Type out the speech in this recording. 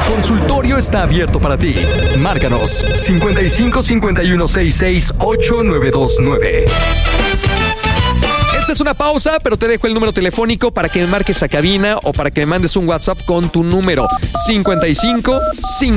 consultorio está abierto para ti. Márcanos 55 51 66 8929. Esta es una pausa, pero te dejo el número telefónico para que me marques a cabina o para que me mandes un WhatsApp con tu número 55